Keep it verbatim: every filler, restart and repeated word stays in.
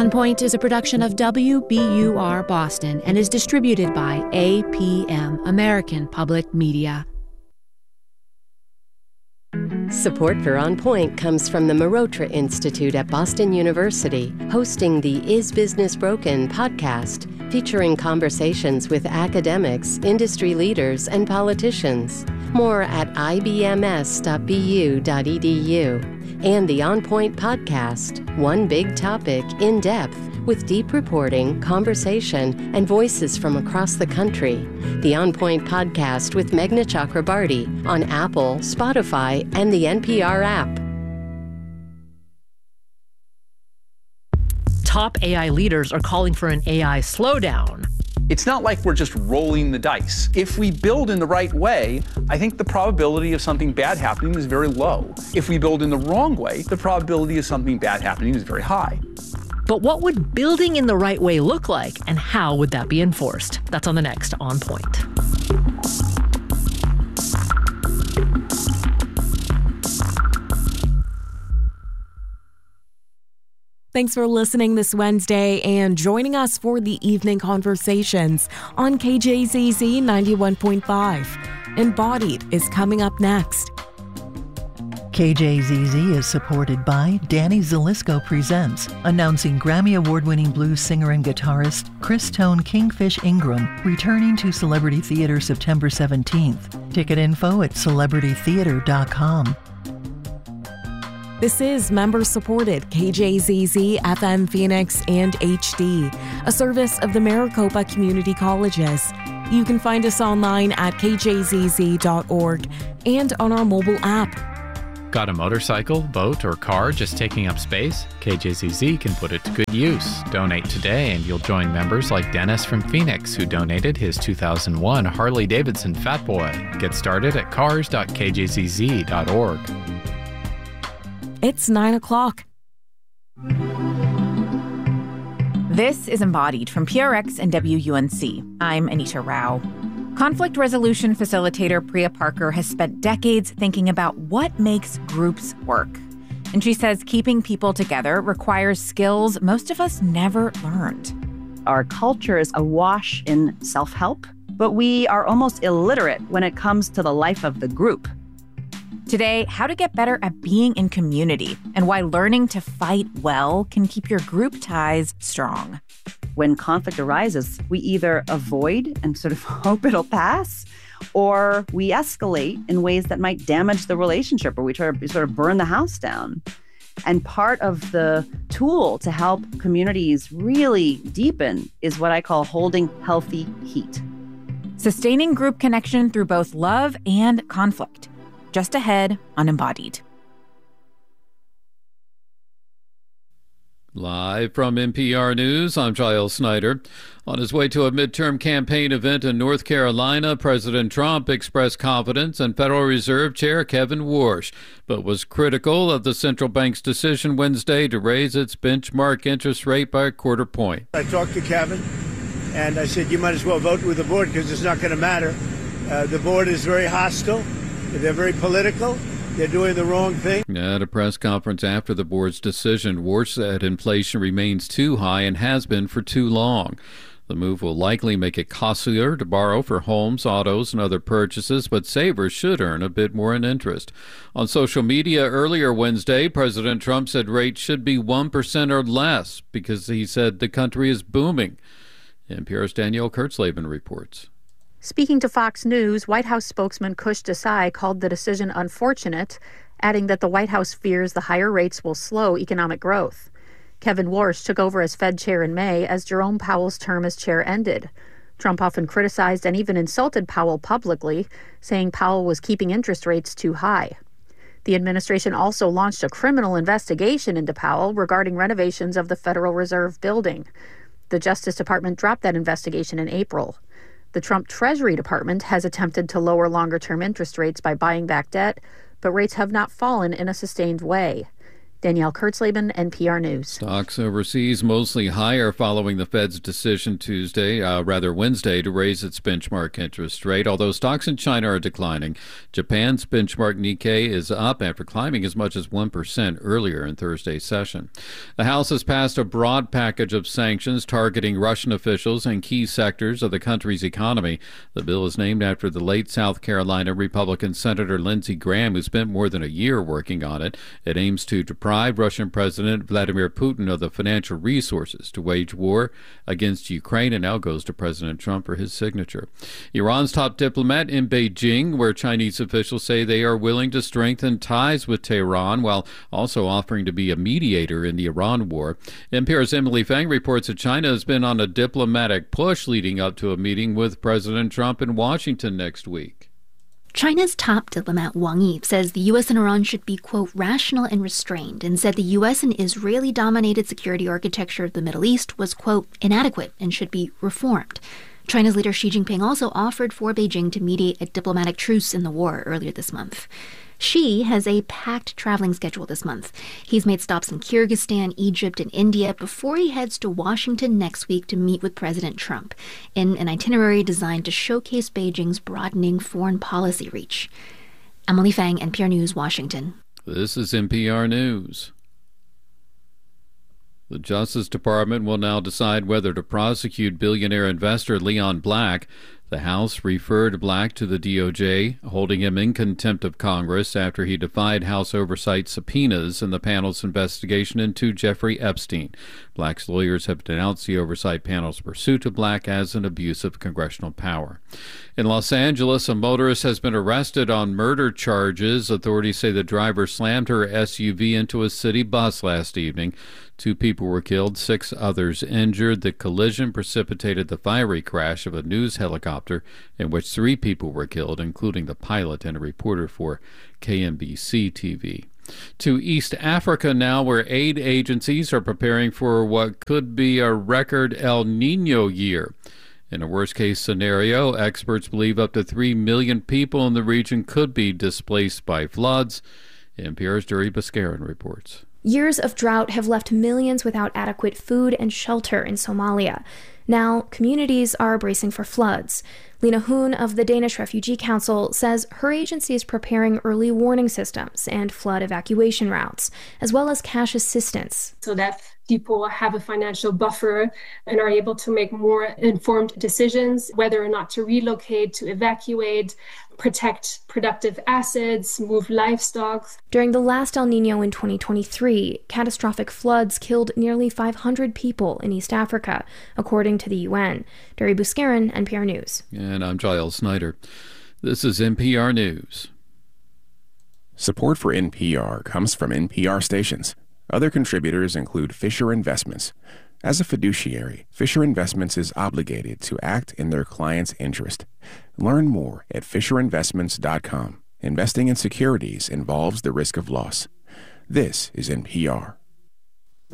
On Point is a production of W B U R Boston and is distributed by A P M, American Public Media. Support for On Point comes from the Marotra Institute at Boston University, hosting the Is Business Broken podcast, featuring conversations with academics, industry leaders, and politicians. More at I B M S dot B U dot E D U. And the On Point podcast, one big topic in depth, with deep reporting, conversation, and voices from across the country. The On Point podcast with Meghna Chakrabarti on Apple, Spotify, and the N P R app. Top A I leaders are calling for an A I slowdown. It's not like we're just rolling the dice. If we build in the right way, I think the probability of something bad happening is very low. If we build in the wrong way, the probability of something bad happening is very high. But what would building in the right way look like, and how would that be enforced? That's on the next On Point. Thanks for listening this Wednesday and joining us for the evening conversations on K J Z Z ninety-one point five. Embodied is coming up next. K J Z Z is supported by Danny Zelisko Presents, announcing Grammy Award-winning blues singer and guitarist Chris Tone Kingfish Ingram, returning to Celebrity Theater September seventeenth. Ticket info at celebrity theater dot com. This is member-supported K J Z Z F M Phoenix and H D, a service of the Maricopa Community Colleges. You can find us online at k j z z dot org and on our mobile app. Got a motorcycle, boat, or car just taking up space? K J Z Z can put it to good use. Donate today and you'll join members like Dennis from Phoenix, who donated his two thousand one Harley-Davidson Fat Boy. Get started at cars dot k j z z dot org. It's nine o'clock. This is Embodied from P R X and W U N C. I'm Anita Rao. Conflict resolution facilitator Priya Parker has spent decades thinking about what makes groups work. And she says keeping people together requires skills most of us never learned. Our culture is awash in self-help, but we are almost illiterate when it comes to the life of the group. Today, how to get better at being in community and why learning to fight well can keep your group ties strong. When conflict arises, we either avoid and sort of hope it'll pass, or we escalate in ways that might damage the relationship, or we try to sort of burn the house down. And part of the tool to help communities really deepen is what I call holding healthy heat. Sustaining group connection through both love and conflict. Just ahead on Embodied. Live from N P R News, I'm Giles Snyder. On his way to a midterm campaign event in North Carolina, President Trump expressed confidence in Federal Reserve Chair Kevin Warsh, but was critical of the central bank's decision Wednesday to raise its benchmark interest rate by a quarter point. I talked to Kevin, and I said, you might as well vote with the board because it's not going to matter. Uh, the board is very hostile. They're very political. They're doing the wrong thing. At a press conference after the board's decision, Warsh said inflation remains too high and has been for too long. The move will likely make it costlier to borrow for homes, autos, and other purchases, but savers should earn a bit more in interest. On social media earlier Wednesday, President Trump said rates should be one percent or less because he said the country is booming. N P R's Danielle Kurtzleben reports. Speaking to Fox News, White House spokesman Kush Desai called the decision unfortunate, adding that the White House fears the higher rates will slow economic growth. Kevin Warsh took over as Fed chair in May as Jerome Powell's term as chair ended. Trump often criticized and even insulted Powell publicly, saying Powell was keeping interest rates too high. The administration also launched a criminal investigation into Powell regarding renovations of the Federal Reserve building. The Justice Department dropped that investigation in April. The Trump Treasury Department has attempted to lower longer-term interest rates by buying back debt, but rates have not fallen in a sustained way. Danielle Kurtzleben, N P R News. Stocks overseas mostly higher following the Fed's decision Tuesday, uh, rather Wednesday, to raise its benchmark interest rate, although stocks in China are declining. Japan's benchmark Nikkei is up after climbing as much as one percent earlier in Thursday's session. The House has passed a broad package of sanctions targeting Russian officials and key sectors of the country's economy. The bill is named after the late South Carolina Republican Senator Lindsey Graham, who spent more than a year working on it. It aims to deprive Russian President Vladimir Putin of the financial resources to wage war against Ukraine, and now goes to President Trump for his signature. Iran's top diplomat in Beijing, where Chinese officials say they are willing to strengthen ties with Tehran while also offering to be a mediator in the Iran war. N P R's Emily Fang reports that China has been on a diplomatic push leading up to a meeting with President Trump in Washington next week. China's top diplomat Wang Yi says the U S and Iran should be, quote, rational and restrained, and said the U S and Israeli-dominated security architecture of the Middle East was, quote, inadequate and should be reformed. China's leader Xi Jinping also offered for Beijing to mediate a diplomatic truce in the war earlier this month. Xi has a packed traveling schedule this month. He's made stops in Kyrgyzstan, Egypt, and India before he heads to Washington next week to meet with President Trump in an itinerary designed to showcase Beijing's broadening foreign policy reach. Emily Fang, N P R News, Washington. This is N P R News. The Justice Department will now decide whether to prosecute billionaire investor Leon Black. The House referred Black to the D O J, holding him in contempt of Congress after he defied House oversight subpoenas in the panel's investigation into Jeffrey Epstein. Black's lawyers have denounced the oversight panel's pursuit of Black as an abuse of congressional power. In Los Angeles, a motorist has been arrested on murder charges. Authorities say the driver slammed her S U V into a city bus last evening. Two people were killed, six others injured. The collision precipitated the fiery crash of a news helicopter in which three people were killed, including the pilot and a reporter for K M B C T V. To East Africa now, where aid agencies are preparing for what could be a record El Niño year. In a worst-case scenario, experts believe up to three million people in the region could be displaced by floods. N P R's Duri Bascarin reports. Years of drought have left millions without adequate food and shelter in Somalia. Now, communities are bracing for floods. Lena Hoon of the Danish Refugee Council says her agency is preparing early warning systems and flood evacuation routes, as well as cash assistance, so that people have a financial buffer and are able to make more informed decisions whether or not to relocate, to evacuate, protect productive assets, move livestock. During the last El Niño in twenty twenty-three, catastrophic floods killed nearly five hundred people in East Africa, according to the U N. Duri Bascarin, N P R News. And I'm Giles Snyder. This is N P R News. Support for N P R comes from N P R stations. Other contributors include Fisher Investments. As a fiduciary, Fisher Investments is obligated to act in their client's interest. Learn more at fisher investments dot com. Investing in securities involves the risk of loss. This is N P R.